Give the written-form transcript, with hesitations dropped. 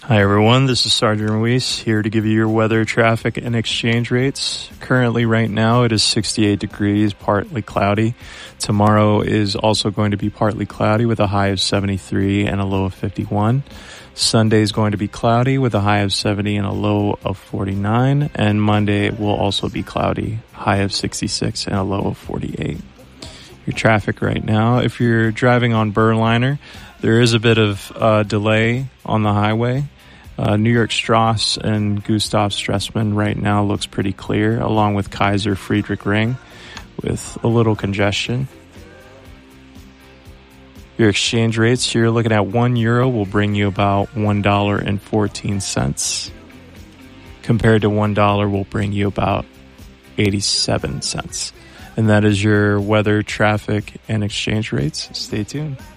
Hi everyone, this is Sergeant Ruiz here to give you your weather, traffic, and exchange rates. Currently right now it is 68 degrees, partly cloudy. Tomorrow is also going to be partly cloudy with a high of 73 and a low of 51. Sunday is going to be cloudy with a high of 70 and a low of 49. And Monday will also be cloudy, high of 66 and a low of 48. Your traffic right now, if you're driving on Burliner, there is a bit of delay on the highway. New York Strauss and Gustav Stresemann right now looks pretty clear, along with Kaiser Friedrich Ring with a little congestion. Your exchange rates, you're looking at €1 will bring you about $1.14. Compared to $1 will bring you about 87 cents. And that is your weather, traffic, and exchange rates. Stay tuned.